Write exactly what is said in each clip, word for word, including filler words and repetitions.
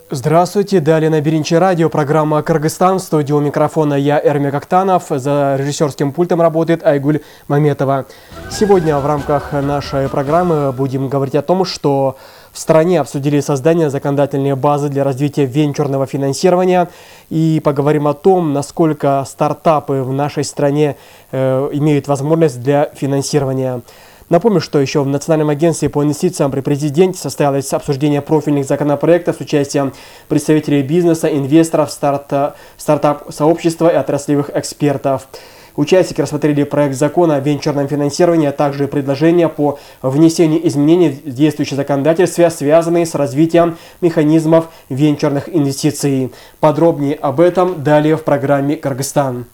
Здравствуйте, далее на Беринче радио, программа «Кыргызстан», в студии у микрофона я, Эрмек Актанов, за режиссерским пультом работает Айгуль Маметова. Сегодня в рамках нашей программы будем говорить о том, что в стране обсудили создание законодательной базы для развития венчурного финансирования и поговорим о том, насколько стартапы в нашей стране э, имеют возможность для финансирования. Напомню, что еще в Национальном агентстве по инвестициям при президенте состоялось обсуждение профильных законопроектов с участием представителей бизнеса, инвесторов, старта, стартап-сообщества и отраслевых экспертов. Участники рассмотрели проект закона о венчурном финансировании, а также предложения по внесению изменений в действующее законодательство, связанные с развитием механизмов венчурных инвестиций. Подробнее об этом далее в программе «Кыргызстан».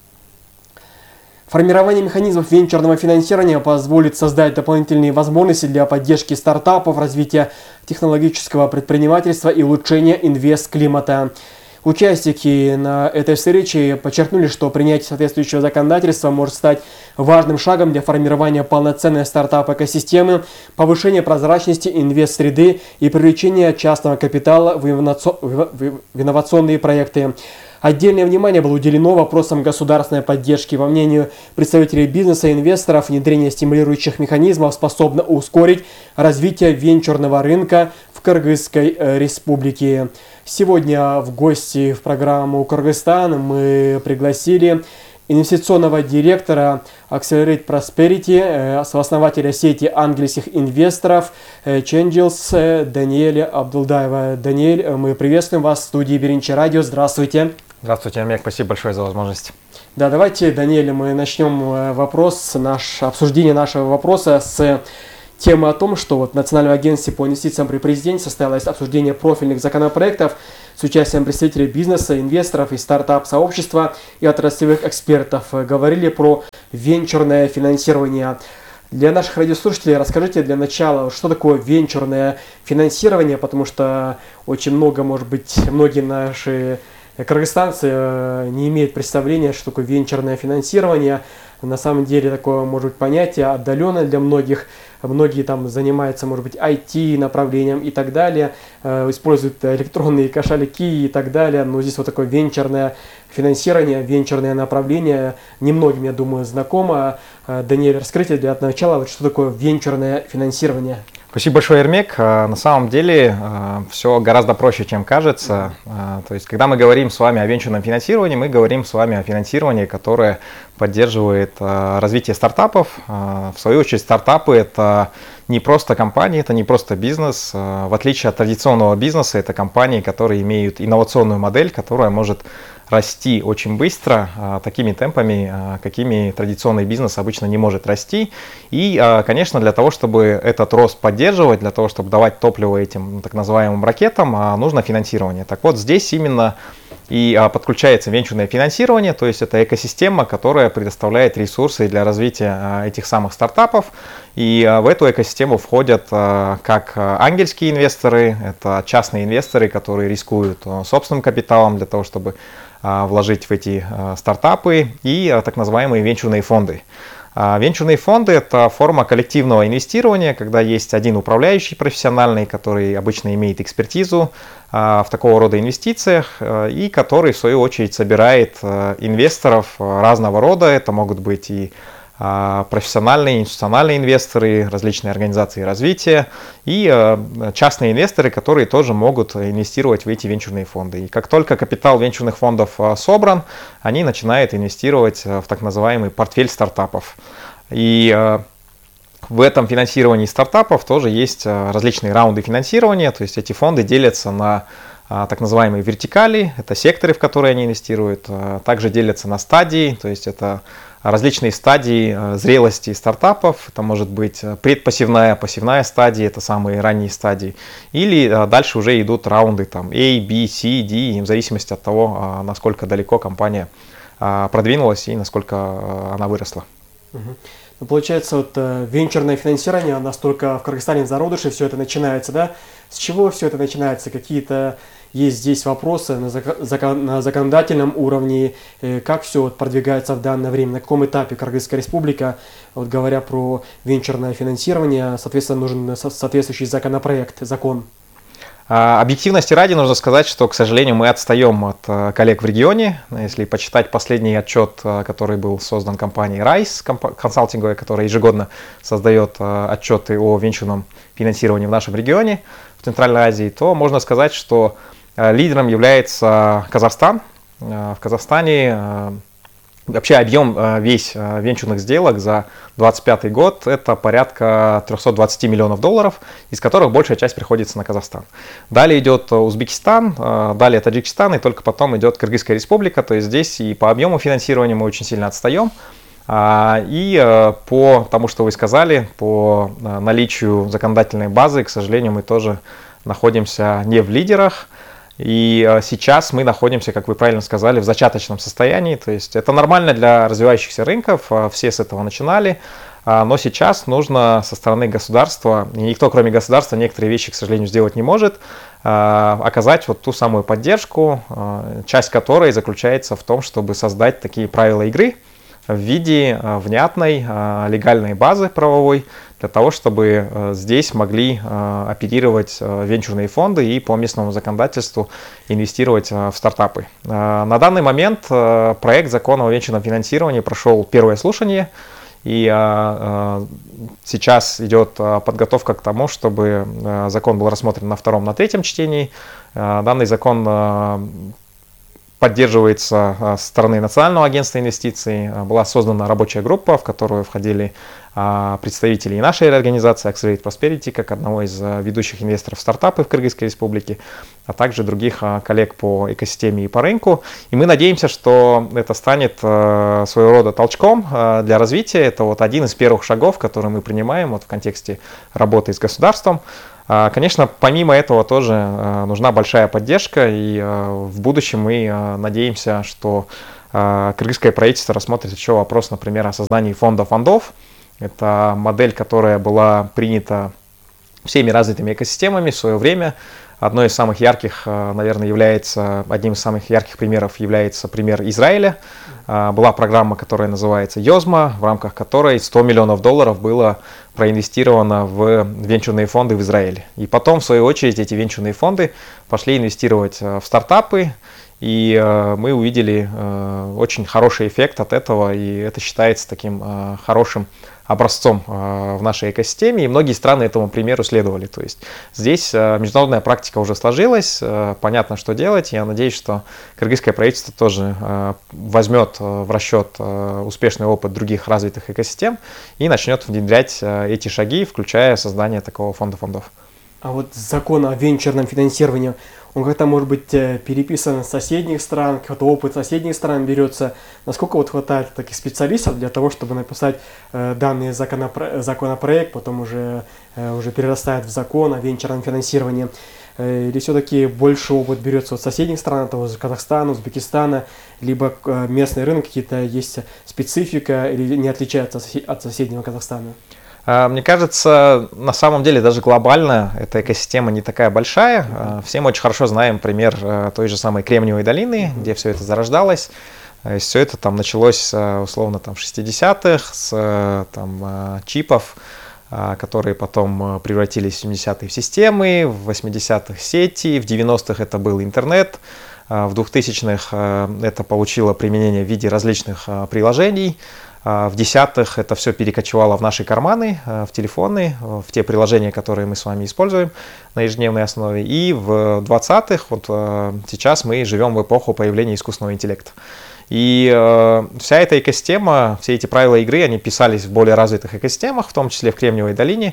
Формирование механизмов венчурного финансирования позволит создать дополнительные возможности для поддержки стартапов, развития технологического предпринимательства и улучшения инвест-климата. Участники на этой встрече подчеркнули, что принятие соответствующего законодательства может стать важным шагом для формирования полноценной стартап-экосистемы, повышения прозрачности инвест-среды и привлечения частного капитала в инновационные проекты. Отдельное внимание было уделено вопросам государственной поддержки. По мнению представителей бизнеса и инвесторов, внедрение стимулирующих механизмов способно ускорить развитие венчурного рынка в Кыргызской республике. Сегодня в гости в программу «Кыргызстан» мы пригласили инвестиционного директора Accelerate Prosperity, сооснователя сети английских инвесторов Changells Даниэля Абдулдаева. Даниэль, мы приветствуем вас в студии Беринче радио. Здравствуйте. Здравствуйте, Амек. Спасибо большое за возможность. Да, давайте, Даниэль, мы начнем вопрос, наш, обсуждение нашего вопроса с темы о том, что вот в Национальном агентстве по инвестициям при президенте состоялось обсуждение профильных законопроектов с участием представителей бизнеса, инвесторов и стартап-сообщества и отраслевых экспертов. Говорили про венчурное финансирование. Для наших радиослушателей расскажите для начала, что такое венчурное финансирование, потому что очень много, может быть, многие наши кыргызстанцы не имеют представления, что такое венчурное финансирование. На самом деле такое, может быть, понятие отдаленное для многих. Многие там занимаются, может быть, ай ти направлением и так далее, э, используют электронные кошельки и так далее. Но здесь вот такое венчурное финансирование, венчурное направление немногим, я думаю, знакомо. Э, Даниэль, расскажите для начала, вот, что такое венчурное финансирование. Спасибо большое, Эрмек. На самом деле все гораздо проще, чем кажется. То есть, когда мы говорим с вами о венчурном финансировании, мы говорим с вами о финансировании, которое поддерживает развитие стартапов. В свою очередь, стартапы – это не просто компании, это не просто бизнес. В отличие от традиционного бизнеса, это компании, которые имеют инновационную модель, которая может расти очень быстро, такими темпами, какими традиционный бизнес обычно не может расти. И, конечно, для того, чтобы этот рост поддерживать, для того, чтобы давать топливо этим так называемым ракетам, нужно финансирование. Так вот, здесь именно и подключается венчурное финансирование, то есть это экосистема, которая предоставляет ресурсы для развития этих самых стартапов. И в эту экосистему входят как ангельские инвесторы, это частные инвесторы, которые рискуют собственным капиталом для того, чтобы вложить в эти стартапы, и так называемые венчурные фонды. Венчурные фонды – это форма коллективного инвестирования, когда есть один управляющий профессиональный, который обычно имеет экспертизу в такого рода инвестициях, и который, в свою очередь, собирает инвесторов разного рода. Это могут быть и профессиональные, институциональные инвесторы, различные организации развития и частные инвесторы, которые тоже могут инвестировать в эти венчурные фонды. И как только капитал венчурных фондов собран, они начинают инвестировать в так называемый портфель стартапов. И в этом финансировании стартапов тоже есть различные раунды финансирования, то есть эти фонды делятся на так называемые вертикали, это секторы, в которые они инвестируют, также делятся на стадии, то есть это различные стадии зрелости стартапов. Это может быть предпассивная, пассивная стадия, это самые ранние стадии. Или дальше уже идут раунды там A, B, C, D, в зависимости от того, насколько далеко компания продвинулась и насколько она выросла. Угу. Ну, получается, вот венчурное финансирование настолько в Кыргызстане в зародыше все это начинается, да? С чего все это начинается? Какие-то есть здесь вопросы на, закон, на законодательном уровне, как все вот продвигается в данное время, на каком этапе Кыргызская республика, вот говоря про венчурное финансирование, соответственно, нужен соответствующий законопроект, закон. А, объективности ради нужно сказать, что, к сожалению, мы отстаем от а, коллег в регионе. Если почитать последний отчет, а, который был создан компанией Райс, консалтинговой, которая ежегодно создает а, отчеты о венчурном финансировании в нашем регионе, в Центральной Азии, то можно сказать, что а, лидером является Казахстан. А, в Казахстане а, вообще объем а, весь а, венчурных сделок за две тысячи двадцать пятый год это порядка триста двадцать миллионов долларов, из которых большая часть приходится на Казахстан. Далее идет Узбекистан, а, далее Таджикистан, и только потом идет Кыргызская республика. То есть здесь и по объему финансирования мы очень сильно отстаем. А, и а, по тому, что вы сказали, по а, наличию законодательной базы, к сожалению, мы тоже находимся не в лидерах. И сейчас мы находимся, как вы правильно сказали, в зачаточном состоянии. То есть это нормально для развивающихся рынков, все с этого начинали. Но сейчас нужно со стороны государства, и никто кроме государства некоторые вещи, к сожалению, сделать не может, оказать вот ту самую поддержку, часть которой заключается в том, чтобы создать такие правила игры в виде внятной легальной базы правовой, для того, чтобы здесь могли оперировать венчурные фонды и по местному законодательству инвестировать в стартапы. На данный момент проект закона о венчурном финансировании прошел первое слушание, и сейчас идет подготовка к тому, чтобы закон был рассмотрен на втором, на третьем чтении. Данный закон поддерживается со стороны Национального агентства инвестиций. Была создана рабочая группа, в которую входили представители и нашей организации Accelerate Prosperity, как одного из ведущих инвесторов в стартапы в Кыргызской республике, а также других коллег по экосистеме и по рынку. И мы надеемся, что это станет своего рода толчком для развития. Это вот один из первых шагов, который мы принимаем вот в контексте работы с государством. Конечно, помимо этого тоже нужна большая поддержка, и в будущем мы надеемся, что кыргызское правительство рассмотрит еще вопрос, например, о создании фонда фондов. Это модель, которая была принята всеми развитыми экосистемами в свое время. Одной из самых ярких, наверное, является, одним из самых ярких примеров является пример Израиля. Была программа, которая называется Йозма, в рамках которой сто миллионов долларов было проинвестировано в венчурные фонды в Израиле. И потом, в свою очередь, эти венчурные фонды пошли инвестировать в стартапы, и мы увидели очень хороший эффект от этого, и это считается таким хорошим образцом в нашей экосистеме, и многие страны этому примеру следовали. То есть здесь международная практика уже сложилась, понятно, что делать. Я надеюсь, что кыргызское правительство тоже возьмет в расчет успешный опыт других развитых экосистем и начнет внедрять эти шаги, включая создание такого фонда фондов. А вот закон о венчурном финансировании, он как-то может быть переписан с соседних стран, какой-то опыт соседних стран берется. Насколько вот хватает таких специалистов для того, чтобы написать э, данный законопро- законопроект, потом уже, э, уже перерастает в закон о венчурном финансировании? Э, или все-таки больше опыт берется от соседних стран, того же Казахстана, Узбекистана, либо э, местный рынок, какие-то есть специфика или не отличается от соседнего Казахстана? Мне кажется, на самом деле даже глобально эта экосистема не такая большая. Mm-hmm. Все мы очень хорошо знаем пример той же самой Кремниевой долины, mm-hmm. где все это зарождалось. Все это там началось условно там, в шестидесятых с там, чипов, которые потом превратились в семидесятые в системы, в восьмидесятых сети, в девяностых это был интернет, в двухтысячных это получило применение в виде различных приложений. В десятых это все перекочевало в наши карманы, в телефоны, в те приложения, которые мы с вами используем на ежедневной основе. И в двадцатых, вот сейчас мы живем в эпоху появления искусственного интеллекта. И вся эта экосистема, все эти правила игры, они писались в более развитых экосистемах, в том числе в Кремниевой долине.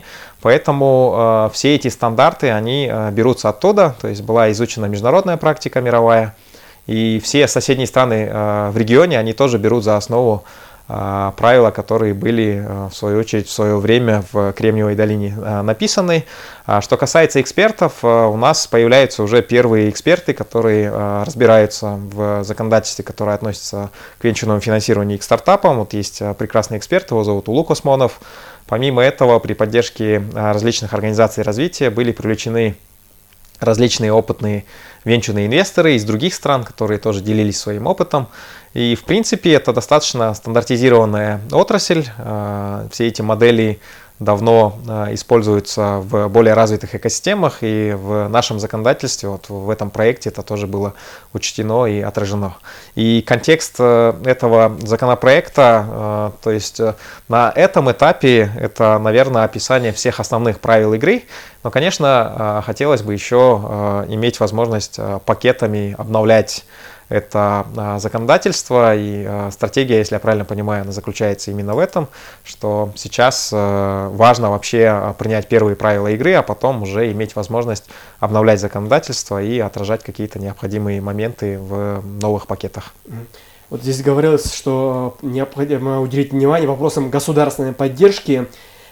Поэтому все эти стандарты, они берутся оттуда. То есть была изучена международная практика мировая. И все соседние страны в регионе, они тоже берут за основу правила, которые были, в свою очередь, в свое время в Кремниевой долине написаны. Что касается экспертов, у нас появляются уже первые эксперты, которые разбираются в законодательстве, которое относится к венчурному финансированию и к стартапам. Вот есть прекрасный эксперт, его зовут Улук Осмонов. Помимо этого, при поддержке различных организаций развития были привлечены различные опытные венчурные инвесторы из других стран, которые тоже делились своим опытом. И, в принципе, это достаточно стандартизированная отрасль. Все эти модели давно используются в более развитых экосистемах, и в нашем законодательстве, вот в этом проекте это тоже было учтено и отражено. И контекст этого законопроекта, то есть на этом этапе это, наверное, описание всех основных правил игры, но, конечно, хотелось бы еще иметь возможность пакетами обновлять это законодательство, и стратегия, если я правильно понимаю, она заключается именно в этом, что сейчас важно вообще принять первые правила игры, а потом уже иметь возможность обновлять законодательство и отражать какие-то необходимые моменты в новых пакетах. Вот здесь говорилось, что необходимо уделить внимание вопросам государственной поддержки.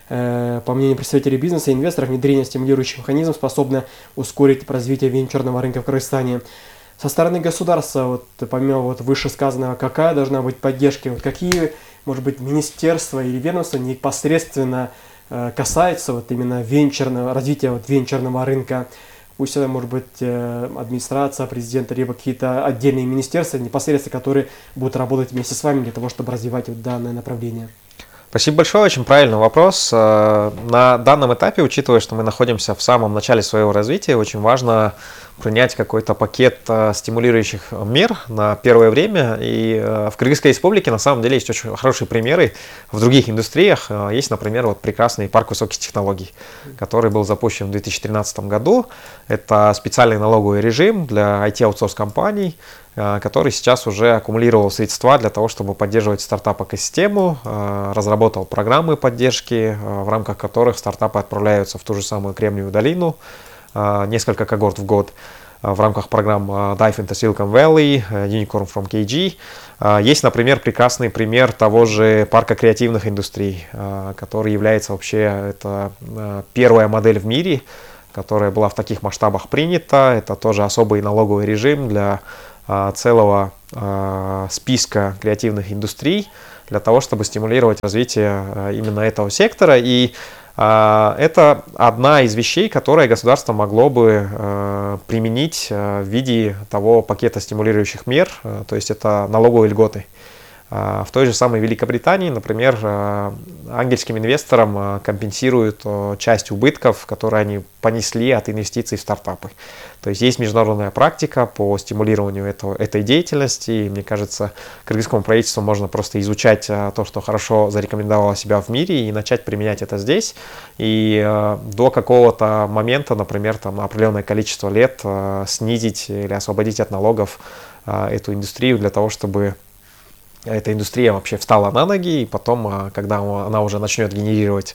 По мнению представителей бизнеса и инвесторов, внедрение стимулирующих механизмов способно ускорить развитие венчурного рынка в Кыргызстане. Со стороны государства, вот, помимо вот вышесказанного, какая должна быть поддержка, вот, какие, может быть, министерства или ведомства непосредственно э, касаются вот, именно венчурного, развития вот, венчурного рынка, пусть это может быть э, администрация президента, либо какие-то отдельные министерства непосредственно, которые будут работать вместе с вами для того, чтобы развивать вот, данное направление. Спасибо большое, очень правильный вопрос. На данном этапе, учитывая, что мы находимся в самом начале своего развития, очень важно принять какой-то пакет стимулирующих мер на первое время. И в Кыргызской республике на самом деле есть очень хорошие примеры в других индустриях. Есть, например, вот прекрасный парк высоких технологий, который был запущен в две тысячи тринадцатом году. Это специальный налоговый режим для ай ти-аутсорс-компаний, который сейчас уже аккумулировал средства для того, чтобы поддерживать стартап-экосистему, разработал программы поддержки, в рамках которых стартапы отправляются в ту же самую Кремниевую долину, несколько когорт в год, в рамках программ Dive into Silicon Valley, Unicorn from кей джи. Есть, например, прекрасный пример того же парка креативных индустрий, который является вообще это первая модель в мире, которая была в таких масштабах принята. Это тоже особый налоговый режим для целого э, списка креативных индустрий для того, чтобы стимулировать развитие э, именно этого сектора. И э, это одна из вещей, которые государство могло бы э, применить э, в виде того пакета стимулирующих мер, э, то есть это налоговые льготы. В той же самой Великобритании, например, ангельским инвесторам компенсируют часть убытков, которые они понесли от инвестиций в стартапы. То есть есть международная практика по стимулированию этого, этой деятельности. И, мне кажется, кыргызскому правительству можно просто изучать то, что хорошо зарекомендовало себя в мире, и начать применять это здесь. И до какого-то момента, например, там, на определенное количество лет снизить или освободить от налогов эту индустрию для того, чтобы эта индустрия вообще встала на ноги, и потом, когда она уже начнет генерировать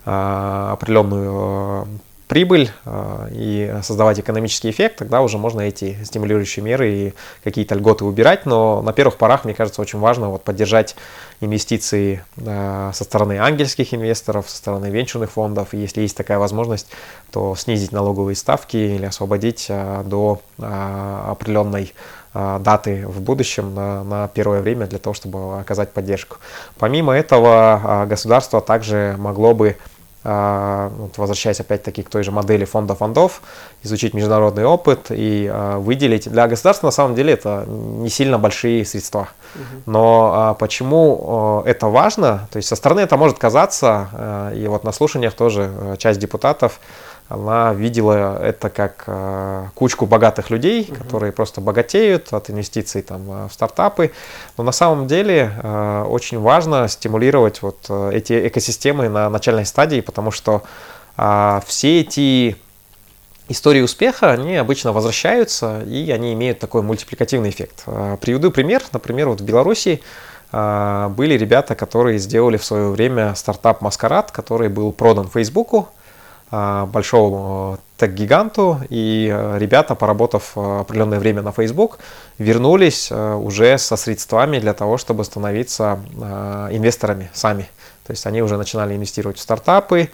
определенную прибыль и создавать экономический эффект, тогда уже можно эти стимулирующие меры и какие-то льготы убирать. Но на первых порах, мне кажется, очень важно вот поддержать инвестиции со стороны ангельских инвесторов, со стороны венчурных фондов. И если есть такая возможность, то снизить налоговые ставки или освободить до определенной даты в будущем на, на первое время для того, чтобы оказать поддержку. Помимо этого, государство также могло бы, вот возвращаясь опять-таки к той же модели фонда фондов, изучить международный опыт и выделить. Для государства на самом деле это не сильно большие средства. Но почему это важно? То есть со стороны это может казаться, и вот на слушаниях тоже часть депутатов, она видела это как э, кучку богатых людей, uh-huh. которые просто богатеют от инвестиций там, в стартапы. Но на самом деле э, очень важно стимулировать вот, э, эти экосистемы на начальной стадии, потому что э, все эти истории успеха, они обычно возвращаются, и они имеют такой мультипликативный эффект. Э, приведу пример. Например, вот в Беларуси э, были ребята, которые сделали в свое время стартап «Маскарад», который был продан Фейсбуку, большому тех-гиганту, и ребята, поработав определенное время на Facebook, вернулись уже со средствами для того, чтобы становиться инвесторами сами. То есть они уже начинали инвестировать в стартапы,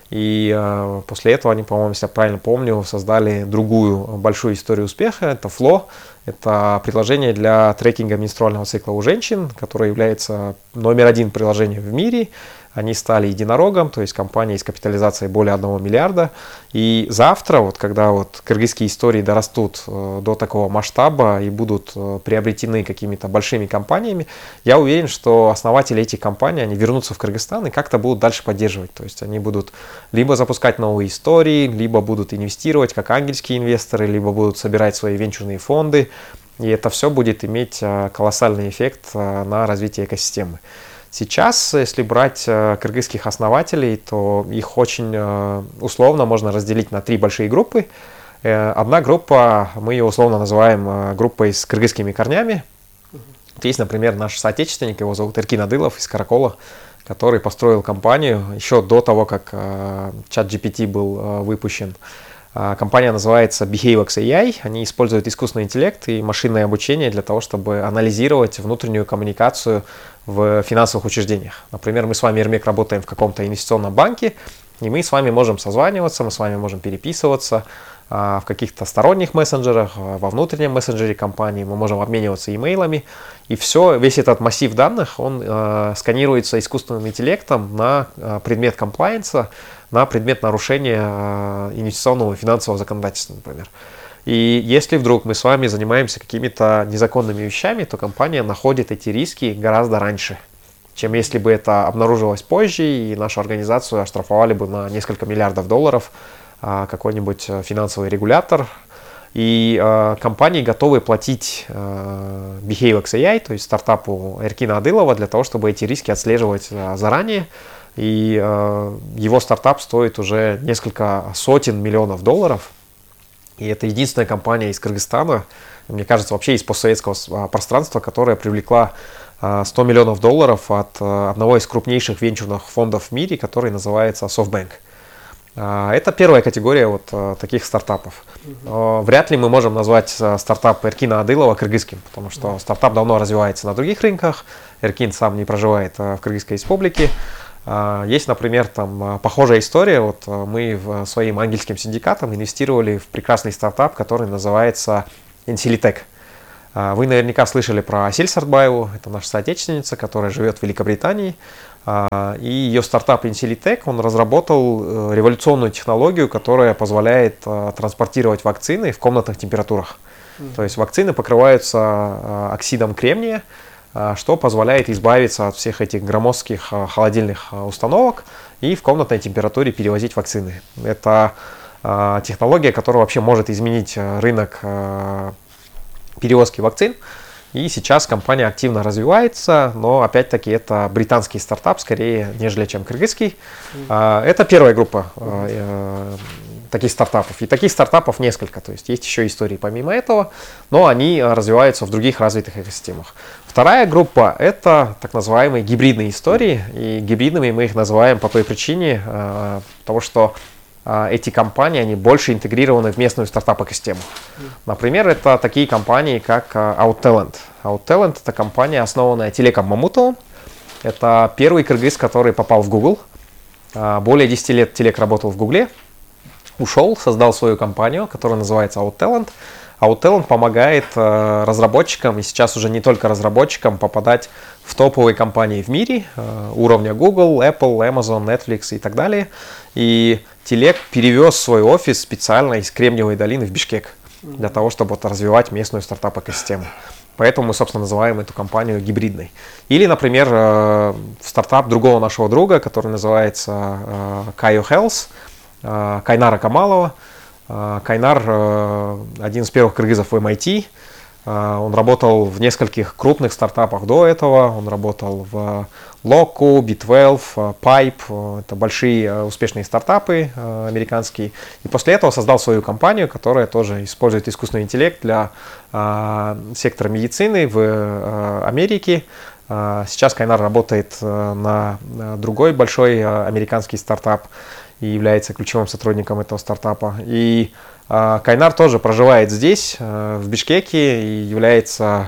и после этого они, по-моему, если я правильно помню, создали другую большую историю успеха. Это Flow. Это приложение для трекинга менструального цикла у женщин, которое является номер один приложением в мире. они стали единорогом, то есть компанией с капитализацией более одного миллиарда. И завтра, вот, когда вот кыргызские истории дорастут э, до такого масштаба и будут э, приобретены какими-то большими компаниями, я уверен, что основатели этих компаний, они вернутся в Кыргызстан и как-то будут дальше поддерживать. То есть они будут либо запускать новые истории, либо будут инвестировать как ангельские инвесторы, либо будут собирать свои венчурные фонды. И это все будет иметь колоссальный эффект на развитие экосистемы. Сейчас, если брать кыргызских основателей, то их очень условно можно разделить на три большие группы. Одна группа, мы ее условно называем группой с кыргызскими корнями. Есть, например, наш соотечественник, его зовут Эркин Адылов из Каракола, который построил компанию еще до того, как чат джи пи ти был выпущен. Компания называется Behavex эй ай. Они используют искусственный интеллект и машинное обучение для того, чтобы анализировать внутреннюю коммуникацию в финансовых учреждениях. Например, мы с вами, Эрмек, работаем в каком-то инвестиционном банке, и мы с вами можем созваниваться, мы с вами можем переписываться в каких-то сторонних мессенджерах, во внутреннем мессенджере компании, мы можем обмениваться имейлами, и все, весь этот массив данных, он э, сканируется искусственным интеллектом на э, предмет комплаенса, на предмет нарушения э, инвестиционного и финансового законодательства, например. И если вдруг мы с вами занимаемся какими-то незаконными вещами, то компания находит эти риски гораздо раньше, чем если бы это обнаружилось позже, и нашу организацию оштрафовали бы на несколько миллиардов долларов какой-нибудь финансовый регулятор. И э, компании готовы платить э, Behavex эй ай, то есть стартапу Эркина Адылова, для того, чтобы эти риски отслеживать э, заранее. И э, его стартап стоит уже несколько сотен миллионов долларов. И это единственная компания из Кыргызстана, мне кажется, вообще из постсоветского пространства, которая привлекла э, сто миллионов долларов от э, одного из крупнейших венчурных фондов в мире, который называется SoftBank. Это первая категория вот таких стартапов. Uh-huh. Вряд ли мы можем назвать стартап Эркина Адылова кыргызским, потому что uh-huh. стартап давно развивается на других рынках. Эркин сам не проживает в Кыргызской республике. Есть, например, там похожая история. Вот мы в своим ангельским синдикатом инвестировали в прекрасный стартап, который называется Insilitech. Вы наверняка слышали про Асель Сартбаеву, это наша соотечественница, которая живет в Великобритании. И ее стартап Insilitech, он разработал революционную технологию, которая позволяет транспортировать вакцины в комнатных температурах. Mm-hmm. То есть вакцины покрываются оксидом кремния, что позволяет избавиться от всех этих громоздких холодильных установок и в комнатной температуре перевозить вакцины. Это технология, которая вообще может изменить рынок перевозки вакцин. И сейчас компания активно развивается, но опять-таки это британский стартап скорее, нежели чем кыргызский. Mm-hmm. Это первая группа э, таких стартапов. И таких стартапов несколько, то есть есть еще истории помимо этого, но они развиваются в других развитых экосистемах. Вторая группа – это так называемые гибридные истории. И гибридными мы их называем по той причине, э, того, что эти компании, они больше интегрированы в местную стартап-экосистему. Например, это такие компании, как OutTalent. OutTalent – это компания, основанная Телеком Мамутовым. Это первый кыргыз, который попал в Google. Более десяти лет Телек работал в Гугле. Ушел, создал свою компанию, которая называется OutTalent. OutTalent помогает э, разработчикам, и сейчас уже не только разработчикам, попадать в топовые компании в мире, э, уровня Google, Apple, Amazon, Netflix и так далее. И Телек перевез свой офис специально из Кремниевой долины в Бишкек для того, чтобы вот, развивать местную стартап-экосистему. Поэтому мы, собственно, называем эту компанию гибридной. Или, например, э, стартап другого нашего друга, который называется э, Kaio Health, э, Кайнара Камалова. Кайнар один из первых кыргызов в эм ай ти. Он работал в нескольких крупных стартапах до этого. Он работал в Loco, би двенадцать, Pipe. Это большие успешные стартапы американские. И после этого создал свою компанию, которая тоже использует искусственный интеллект для сектора медицины в Америке. Сейчас Кайнар работает на другой большой американский стартап и является ключевым сотрудником этого стартапа. И э, Кайнар тоже проживает здесь, э, в Бишкеке, и является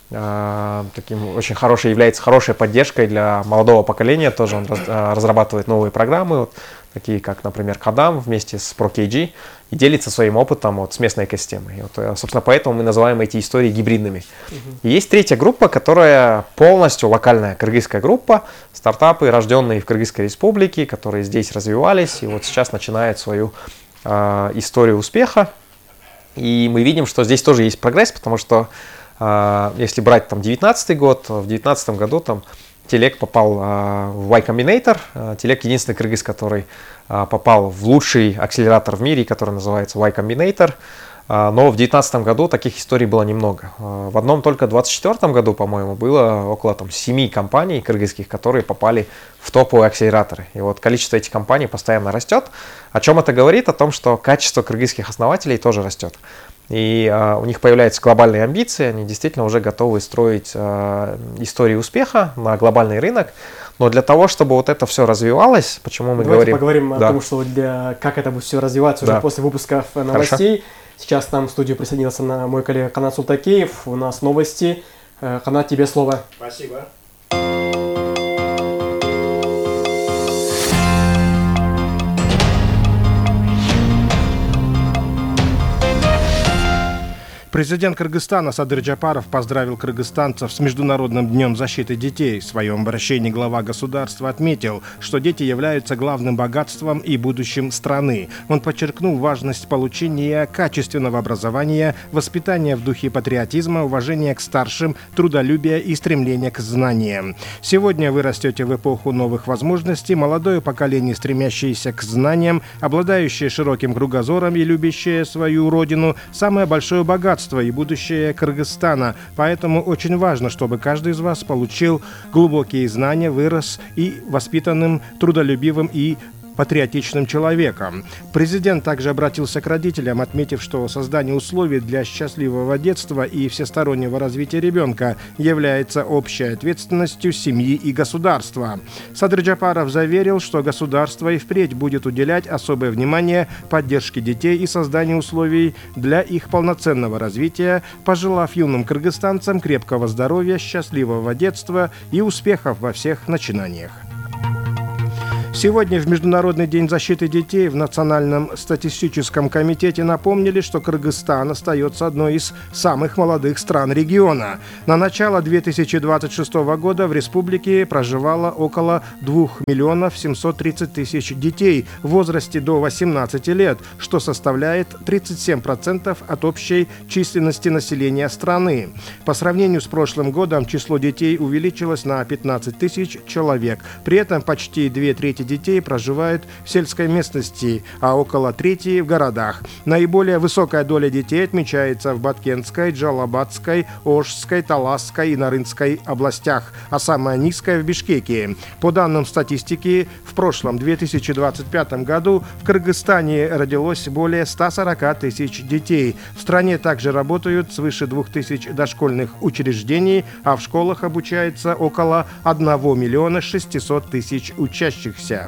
таким очень хорошей, является хорошей поддержкой для молодого поколения. Тоже он раз, разрабатывает новые программы, вот, такие как, например, Кадам вместе с ProKG, и делится своим опытом вот, с местной экосистемой. И вот, собственно, поэтому мы называем эти истории гибридными. Uh-huh. И есть третья группа, которая полностью локальная кыргызская группа, стартапы, рожденные в Кыргызской республике, которые здесь развивались и вот сейчас начинают свою э, историю успеха. И мы видим, что здесь тоже есть прогресс, потому что э, если брать там девятнадцатый год, в девятнадцатом году там Телек попал э, в Y Combinator. Э, Телек единственный кыргыз, который э, попал в лучший акселератор в мире, который называется Y Combinator. Э, но в две тысячи девятнадцатом году таких историй было немного. Э, в одном только две тысячи двадцать четвёртом году, по-моему, было около там, семи компаний кыргызских, которые попали в топовые акселераторы. И вот количество этих компаний постоянно растет. О чем это говорит? О том, что качество кыргызских основателей тоже растет. И э, у них появляются глобальные амбиции, они действительно уже готовы строить э, истории успеха на глобальный рынок. Но для того, чтобы вот это все развивалось, почему мы Давайте говорим... поговорим да. о том, что для, как это будет все развиваться да. уже после выпуска новостей. Хорошо. Сейчас к нам в студию присоединился на мой коллега Канат Султакеев. У нас новости. Канат, тебе слово. Спасибо. Президент Кыргызстана Садыр Джапаров поздравил кыргызстанцев с Международным днем защиты детей. В своем обращении глава государства отметил, что дети являются главным богатством и будущим страны. Он подчеркнул важность получения качественного образования, воспитания в духе патриотизма, уважения к старшим, трудолюбия и стремления к знаниям. Сегодня вы растете в эпоху новых возможностей, молодое поколение, стремящееся к знаниям, обладающее широким кругозором и любящее свою родину, самое большое богатство и будущее Кыргызстана. Поэтому очень важно, чтобы каждый из вас получил глубокие знания, вырос и воспитанным, трудолюбивым и патриотичным человеком. Президент также обратился к родителям, отметив, что создание условий для счастливого детства и всестороннего развития ребенка является общей ответственностью семьи и государства. Садыр Джапаров заверил, что государство и впредь будет уделять особое внимание поддержке детей и созданию условий для их полноценного развития, пожелав юным кыргызстанцам крепкого здоровья, счастливого детства и успехов во всех начинаниях. Сегодня в Международный день защиты детей в Национальном статистическом комитете напомнили, что Кыргызстан остается одной из самых молодых стран региона. На начало две тысячи двадцать шестого года в республике проживало около двух миллионов семьсот тридцать тысяч детей в возрасте до восемнадцати лет, что составляет тридцать семь процентов от общей численности населения страны. По сравнению с прошлым годом число детей увеличилось на пятнадцать тысяч человек. При этом почти две трети детей проживают в сельской местности, а около трети в городах. Наиболее высокая доля детей отмечается в Баткенской, Джалабадской, Ошской, Таласской и Нарынской областях, а самая низкая в Бишкеке. По данным статистики, в прошлом две тысячи двадцать пятом году в Кыргызстане родилось более ста сорока тысяч детей. В стране также работают свыше двух тысяч дошкольных учреждений, а в школах обучается около одного миллиона шестисот тысяч учащихся.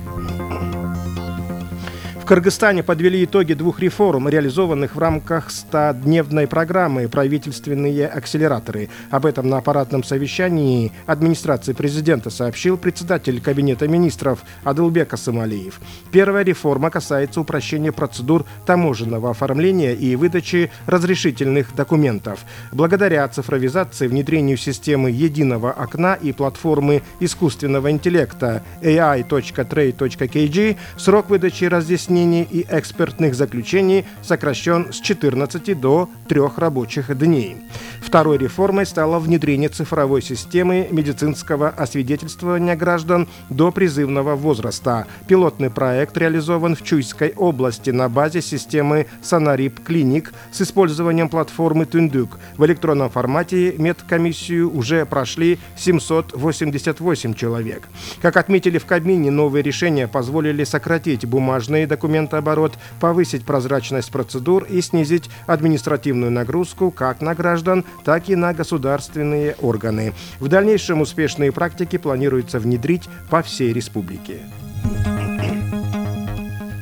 В Кыргызстане подвели итоги двух реформ, реализованных в рамках стодневной программы «Правительственные акселераторы». Об этом на аппаратном совещании администрации президента сообщил председатель Кабинета министров Адылбек Асымалиев. Первая реформа касается упрощения процедур таможенного оформления и выдачи разрешительных документов. Благодаря цифровизации, внедрению системы единого окна и платформы искусственного интеллекта эй ай точка трейд точка кей джи срок выдачи разъяснений и экспертных заключений сокращен с четырнадцати до трёх рабочих дней. Второй реформой стало внедрение цифровой системы медицинского освидетельствования граждан до призывного возраста. Пилотный проект реализован в Чуйской области на базе системы Санарип Клиник с использованием платформы Тундук. В электронном формате медкомиссию уже прошли семьсот восемьдесят восемь человек. Как отметили в Кабмине, новые решения позволили сократить бумажные документы, документооборот, повысить прозрачность процедур и снизить административную нагрузку как на граждан, так и на государственные органы. В дальнейшем успешные практики планируется внедрить по всей республике.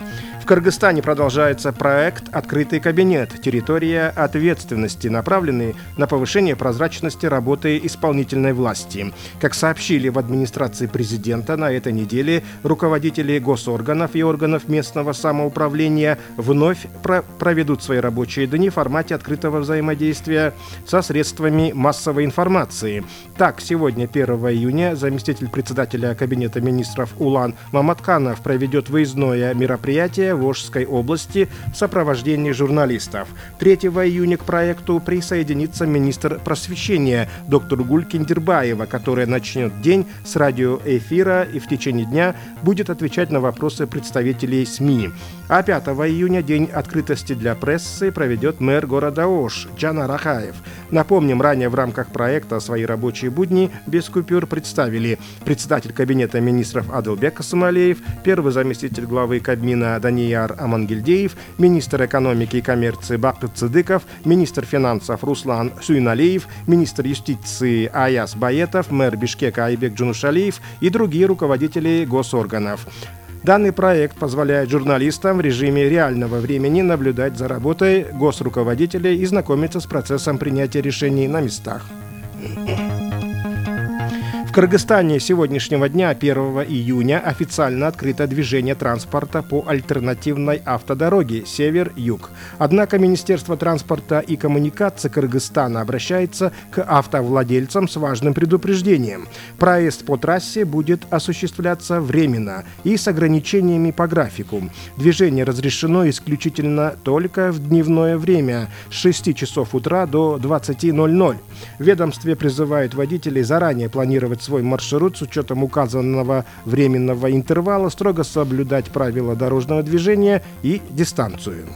В Кыргызстане продолжается проект «Открытый кабинет. Территория ответственности», направленный на повышение прозрачности работы исполнительной власти. Как сообщили в администрации президента, на этой неделе руководители госорганов и органов местного самоуправления вновь про- проведут свои рабочие дни в формате открытого взаимодействия со средствами массовой информации. Так, сегодня, первого июня, заместитель председателя Кабинета министров Улан Маматканов проведет выездное мероприятие в Волжской области в сопровождении журналистов. третьего июня к проекту присоединится министр просвещения доктор Гуль Киндербаева, которая начнет день с радиоэфира и в течение дня будет отвечать на вопросы представителей СМИ. А пятого июня день открытости для прессы проведет мэр города Ош Джан Рахаев. Напомним, ранее в рамках проекта «Свои рабочие будни без купюр» представили председатель Кабинета министров Адылбек Касымалиев, первый заместитель главы Кабмина Данияр Амангельдеев, министр экономики и коммерции Бакыт Цыдыков, министр финансов Руслан Сюйналиев, министр юстиции Аяс Баетов, мэр Бишкека Айбек Джунушалиев и другие руководители госорганов. Данный проект позволяет журналистам в режиме реального времени наблюдать за работой госруководителей и знакомиться с процессом принятия решений на местах. В Кыргызстане сегодняшнего дня, первого июня, официально открыто движение транспорта по альтернативной автодороге север-юг. Однако Министерство транспорта и коммуникаций Кыргызстана обращается к автовладельцам с важным предупреждением. Проезд по трассе будет осуществляться временно и с ограничениями по графику. Движение разрешено исключительно только в дневное время с шести часов утра до двадцати ноль-ноль. В ведомстве призывают водителей заранее планировать свой маршрут с учетом указанного временного интервала, строго соблюдать правила дорожного движения и дистанцию.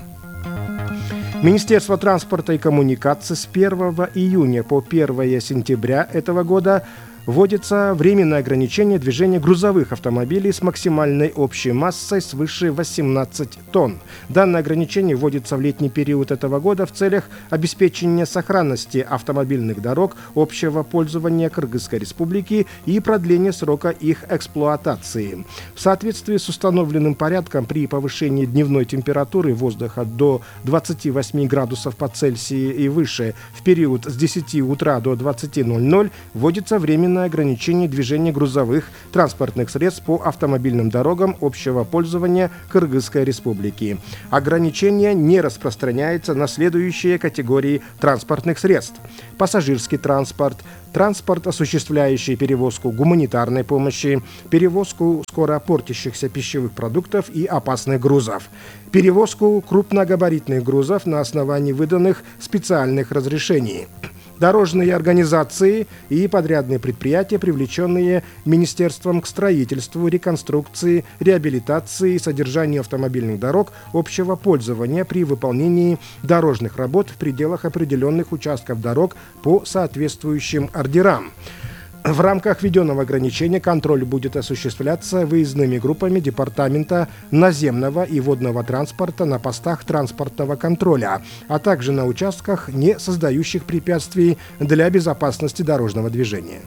Министерство транспорта и коммуникаций с первого июня по первого сентября этого года вводится временное ограничение движения грузовых автомобилей с максимальной общей массой свыше восемнадцати тонн. Данное ограничение вводится в летний период этого года в целях обеспечения сохранности автомобильных дорог общего пользования Кыргызской Республики и продления срока их эксплуатации. В соответствии с установленным порядком при повышении дневной температуры воздуха до двадцати восьми градусов по Цельсию и выше в период с десяти утра до двадцати ноль-ноль вводится временное ограничение движения грузовых транспортных средств по автомобильным дорогам общего пользования Кыргызской Республики. Ограничение не распространяется на следующие категории транспортных средств: пассажирский транспорт, транспорт, осуществляющий перевозку гуманитарной помощи, перевозку скоропортящихся пищевых продуктов и опасных грузов, перевозку крупногабаритных грузов на основании выданных специальных разрешений, дорожные организации и подрядные предприятия, привлеченные Министерством к строительству, реконструкции, реабилитации и содержанию автомобильных дорог общего пользования при выполнении дорожных работ в пределах определенных участков дорог по соответствующим ордерам. В рамках введенного ограничения контроль будет осуществляться выездными группами Департамента наземного и водного транспорта на постах транспортного контроля, а также на участках, не создающих препятствий для безопасности дорожного движения.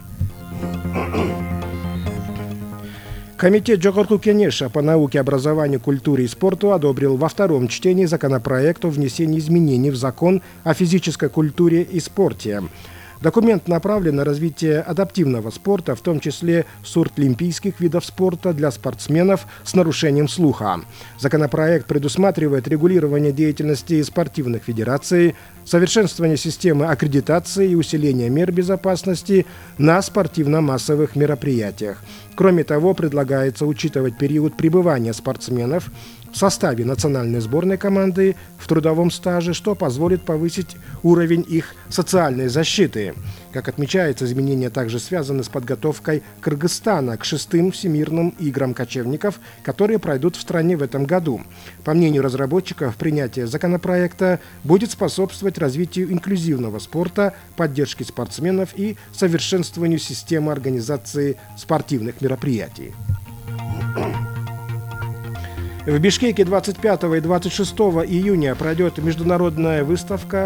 Комитет Джогорку Кенеша по науке, образованию, культуре и спорту одобрил во втором чтении законопроект о внесении изменений в закон о физической культуре и спорте. Документ направлен на развитие адаптивного спорта, в том числе сурдлимпийских видов спорта для спортсменов с нарушением слуха. Законопроект предусматривает регулирование деятельности спортивных федераций, совершенствование системы аккредитации и усиление мер безопасности на спортивно-массовых мероприятиях. Кроме того, предлагается учитывать период пребывания спортсменов в составе национальной сборной команды в трудовом стаже, что позволит повысить уровень их социальной защиты. Как отмечается, изменения также связаны с подготовкой Кыргызстана к шестым Всемирным играм кочевников, которые пройдут в стране в этом году. По мнению разработчиков, принятие законопроекта будет способствовать развитию инклюзивного спорта, поддержке спортсменов и совершенствованию системы организации спортивных мероприятий. В Бишкеке двадцать пятого и двадцать шестого июня пройдет международная выставка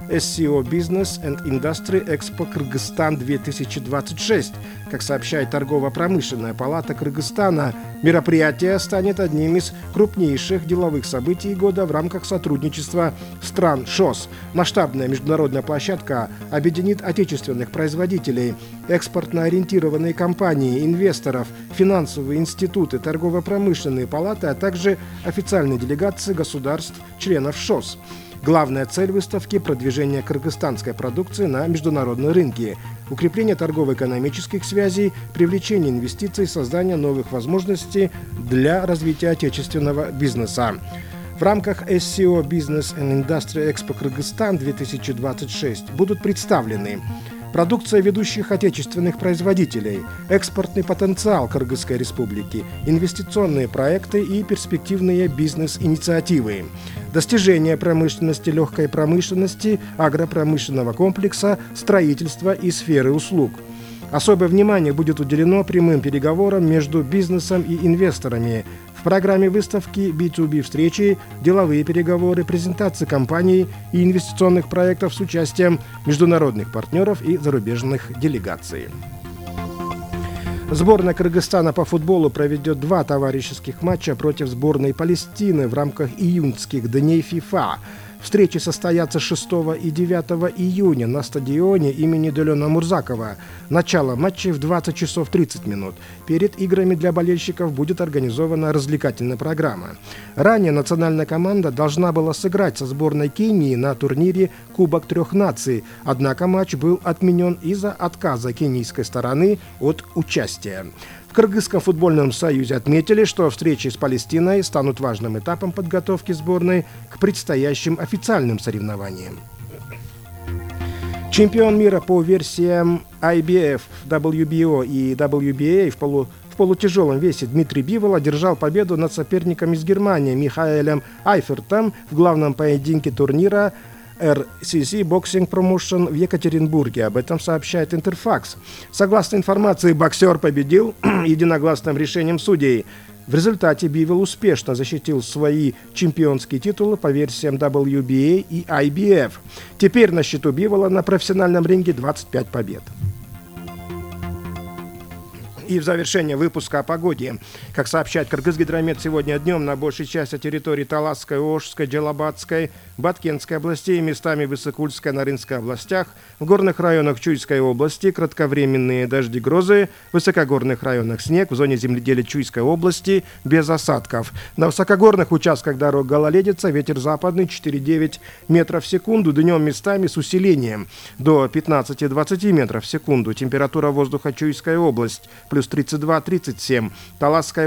эс си о Business and Industry Expo Кыргызстан две тысячи двадцать шесть. Как сообщает Торгово-промышленная палата Кыргызстана, мероприятие станет одним из крупнейших деловых событий года в рамках сотрудничества стран ШОС. Масштабная международная площадка объединит отечественных производителей, экспортно-ориентированные компании, инвесторов, финансовые институты, торгово-промышленные палаты, а также официальные делегации государств, членов ШОС. Главная цель выставки – продвижение кыргызстанской продукции на международные рынки, укрепление торгово-экономических связей, привлечение инвестиций, создание новых возможностей для развития отечественного бизнеса. В рамках эс си о Business and Industry Expo Кыргызстан две тысячи двадцать шесть будут представлены продукция ведущих отечественных производителей, экспортный потенциал Кыргызской Республики, инвестиционные проекты и перспективные бизнес-инициативы, достижения промышленности, легкой промышленности, агропромышленного комплекса, строительства и сферы услуг. Особое внимание будет уделено прямым переговорам между бизнесом и инвесторами. В программе выставки би ту би встречи, деловые переговоры, презентации компаний и инвестиционных проектов с участием международных партнеров и зарубежных делегаций. Сборная Кыргызстана по футболу проведет два товарищеских матча против сборной Палестины в рамках июньских дней ФИФА. Встречи состоятся шестого и девятого июня на стадионе имени Делена Мурзакова. Начало матчей в двадцать часов тридцать минут. Перед играми для болельщиков будет организована развлекательная программа. Ранее национальная команда должна была сыграть со сборной Кении на турнире Кубок трех наций, однако матч был отменен из-за отказа кенийской стороны от участия. В Кыргызском футбольном союзе отметили, что встречи с Палестиной станут важным этапом подготовки сборной к предстоящим официальным соревнованиям. Чемпион мира по версиям ай би эф, дабл ю би о и дабл ю би эй в, полу, в полутяжелом весе Дмитрий Бивол одержал победу над соперником из Германии Михаэлем Айфертом в главном поединке турнира эр си си Boxing Promotion в Екатеринбурге. Об этом сообщает Интерфакс. Согласно информации, боксер победил единогласным решением судей. В результате Бивол успешно защитил свои чемпионские титулы по версиям дабл ю би эй и ай би эф. Теперь на счету Бивола на профессиональном ринге двадцать пять побед. И в завершение выпуска о погоде. Как сообщает Кыргызгидромет, сегодня днем на большей части территории Таласской, Ошской, Джалабадской, Баткенской областей, местами Высокульской, Нарынской областях, в горных районах Чуйской области кратковременные дожди, грозы, в высокогорных районах снег, в зоне земледелия Чуйской области без осадков. На высокогорных участках дорог гололедица, ветер западный четыре-девять метров в секунду, днем местами с усилением до пятнадцати-двадцати метров в секунду. Температура воздуха Чуйская область плюс тридцать два - тридцать семь, Таласская